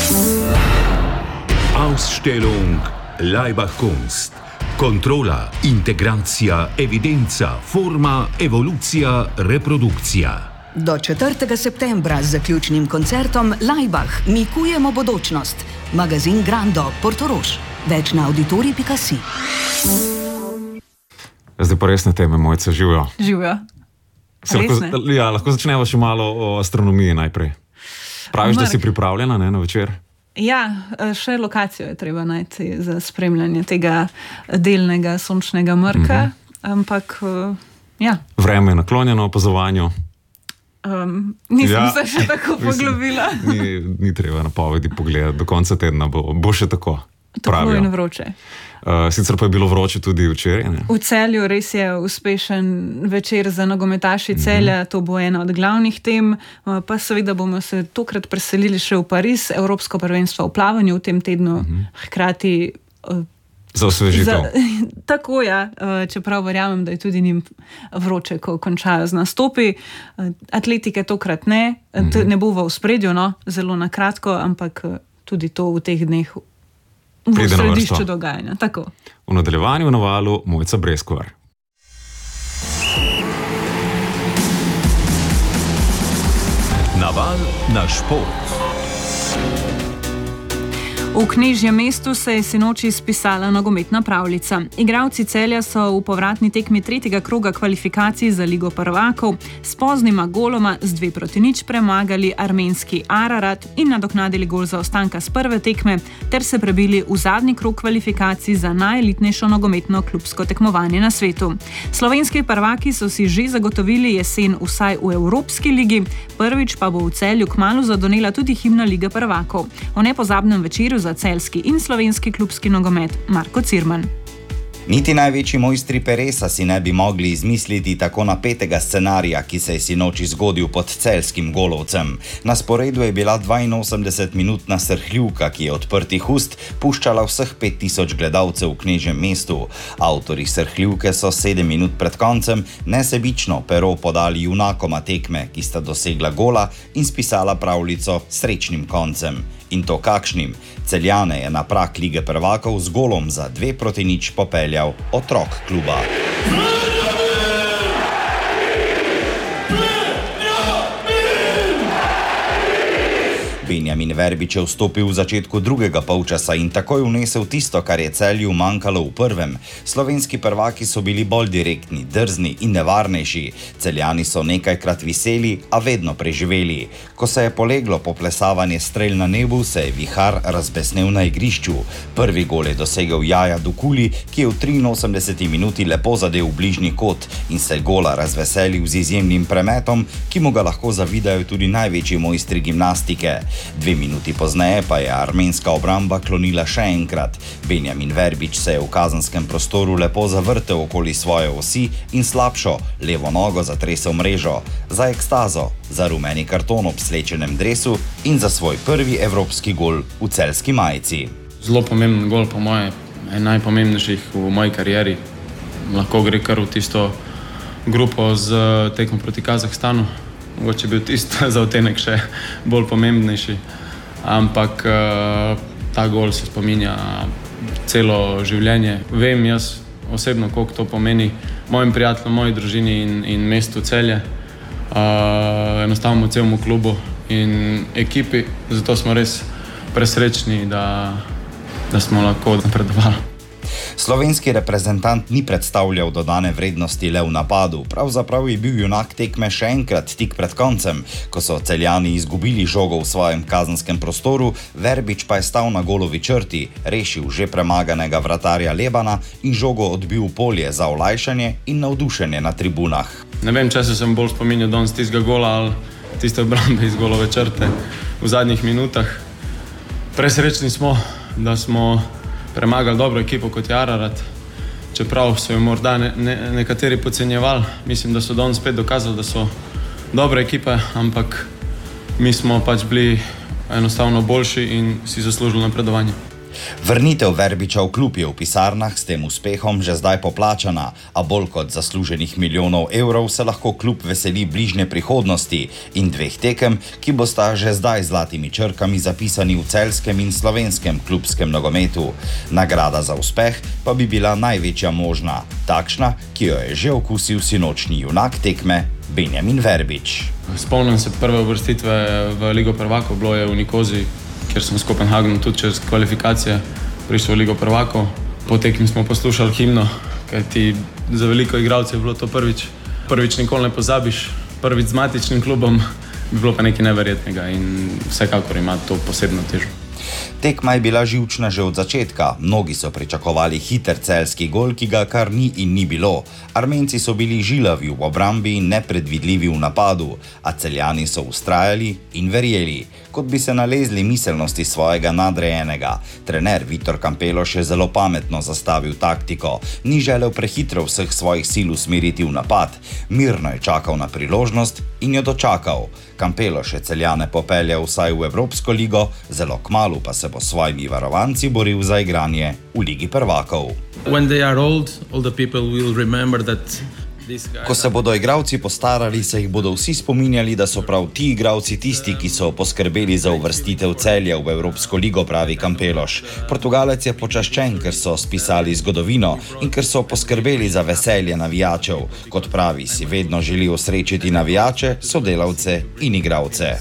Ausstellung Laibach-Kunst. Kontrola, integracija, evidenca, forma, evolucija, reprodukcija. Do 4. septembra z zaključnim koncertom Laibach mikujemo bodočnost. Magazin Grando, Portorož. Več na auditorij.si. Zdaj pa resne teme, Mojca, živijo. Živijo. Lahko začnemo še malo o astronomiji najprej. Praviš, da si pripravljena, ne, na večer? Ja, še lokacijo je treba najti za spremljanje tega delnega sončnega mrka, ampak ja. Vreme je naklonjeno opazovanju. Nisem se še tako poglobila. Ni treba napovedi pogledati, do konca tedna bo še tako. Tako in vroče. Sicer pa je bilo vroče tudi včeraj, ne? V Celju res je uspešen večer za nogometaši Celja, to bo ena od glavnih tem, pa seveda bomo se tokrat preselili še v Pariz, Evropsko prvenstvo v plavanju v tem tednu, hkrati za osvežitev. Tako, ja, čeprav verjamem, da je tudi njim vroče, ko končajo z nastopi. Atletike tokrat ne bo v ospredju, no, zelo na kratko, ampak tudi to v teh dneh v središču dogajanja. Tako. V nadaljevanju na Valu Mojca Breskovar. Naval na šport. V Knežjem mestu se je sinoči spisala nogometna pravljica. Igralci Celja so v povratni tekmi 3. kroga kvalifikacij za Ligo prvakov s poznima goloma z 2-0 premagali armenski Ararat in nadoknadili gol zaostanka s prve tekme ter se prebili v zadnji krog kvalifikacij za najelitnejšo nogometno klubsko tekmovanje na svetu. Slovenski prvaki so si že zagotovili jesen vsaj v Evropski ligi, prvič pa bo v Celju kmalu zadonela tudi himna Lige prvakov. O nepozabnem večeru za celjski in slovenski klubski nogomet Marko Cirman. Niti največji mojstri peresa si ne bi mogli izmisliti tako napetega scenarija, ki se je sinoči zgodil pod celjskim golovcem. Na sporedu je bila 82-minutna srhljivka, ki je odprtih ust puščala vseh 5000 gledalcev v Knežjem mestu. Avtorji srhljivke so 7 minut pred koncem nesebično pero podali junakoma tekme, ki sta dosegla gola in spisala pravljico s srečnim koncem. In to kakšnim? Celjane je na prag Lige prvakov z golom za 2-0 popeljal otrok kluba. Benjamin Verbič je vstopil v začetku drugega polčasa in takoj vnesel tisto, kar je Celju manjkalo v prvem. Slovenski prvaki so bili bolj direktni, drzni in nevarnejši. Celjani so nekajkrat viseli, a vedno preživeli. Ko se je poleglo poplesavanje strel na nebu, se je vihar razbesnel na igrišču. Prvi gol je dosegel Jaja Dukuli, ki je v 83 minuti lepo zadel v bližnji kot in se gola razveselil z izjemnim premetom, ki mu ga lahko zavidajo tudi največji mojstri gimnastike. 2 minuti pozneje pa je armenska obramba klonila še enkrat. Benjamin Verbič se je v kazenskem prostoru lepo zavrtel okoli svoje osi in slabšo levo nogo zatresel mrežo. Za ekstazo, za rumeni karton ob slečenem dresu in za svoj prvi evropski gol v celjski majici. Zelo pomemben gol, po moje, en najpomembnejših v moji karieri. Lahko gre kar v tisto grupo z tekmo proti Kazahstanu. Mogoče bil tisti zaotenek še bolj pomembnejši, ampak ta gol se spominja celo življenje. Vem jaz osebno, koliko to pomeni mojim prijateljem, moji družini in mestu Celje, enostavno celemu klubu in ekipi, zato smo res presrečni, da smo lahko napredovali. Slovenski reprezentant ni predstavljal dodane vrednosti le v napadu, pravzaprav je bil junak tekme še enkrat tik pred koncem. Ko so Celjani izgubili žogo v svojem kazenskem prostoru, Verbič pa je stal na golovi črti, rešil že premaganega vratarja Lebana in žogo odbil v polje za olajšanje in navdušenje na tribunah. Ne vem, če se sem bolj spominjal danes tistega gola ali tiste obrambe iz golove črte v zadnjih minutah. Presrečni smo, da smo premagali dobro ekipo kot je Ararat, čeprav so jo morda nekateri podcenjevali. Mislim, da so danes spet dokazali, da so dobre ekipe, ampak mi smo pač bili enostavno boljši in si zaslužili napredovanje. Vrnitev Verbiča v klub je v pisarnah s tem uspehom že zdaj poplačana, a bolj kot zasluženih milijonov evrov se lahko klub veseli bližnje prihodnosti in 2 tekem, ki bosta že zdaj zlatimi črkami zapisani v celjskem in slovenskem klubskem nogometu. Nagrada za uspeh pa bi bila največja možna, takšna, ki jo je že okusil sinočni junak tekme Benjamin Verbič. Spomnim se prve uvrstitve v Ligo prvakov, bilo je v Nikozi, kjer smo s Kopenhagnom tudi čez kvalifikacije prišli v Ligo prvakov. Po tekmi smo poslušali himno, kajti za veliko igralcev je bilo to prvič. Prvič nikoli ne pozabiš, prvič z matičnim klubom, bi bilo pa nekaj neverjetnega in vsekakor ima to posebno težo. Tekma je bila živčna že od začetka. Mnogi so pričakovali hiter celjski gol, ki ga kar ni in ni bilo. Armenci so bili žilavi v obrambi in nepredvidljivi v napadu, a Celjani so vztrajali in verjeli, kot bi se nalezli miselnosti svojega nadrejenega. Trener Vitor Kampeloš je zelo pametno zastavil taktiko. Ni želel prehitro vseh svojih sil usmeriti v napad. Mirno je čakal na priložnost in jo dočakal. Kampeloš je Celjane popeljal vsaj v Evropsko ligo, zelo kmalu pa se bo s svojimi varovanci boril za igranje v Ligi prvakov. Ko se bodo igralci postarali, se jih bodo vsi spominjali, da so prav ti igralci tisti, ki so poskrbeli za uvrstitev Celja v Evropsko ligo, pravi Kampeloš. Portugalec je počaščen, ker so spisali zgodovino in ker so poskrbeli za veselje navijačev. Kot pravi, si vedno želi osrečiti navijače, sodelavce in igralce.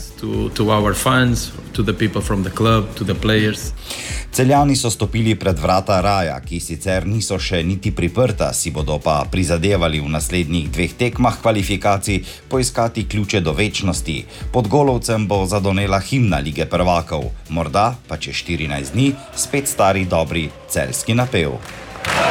Celjani so stopili pred vrata raja, ki sicer niso še niti priprta, si bodo pa prizadevali v naslednjih 2 tekmah kvalifikacij poiskati ključe do večnosti. Pod Golovcem bo zadonela himna Lige prvakov, morda pa čez 14 dni spet stari dobri celjski napev.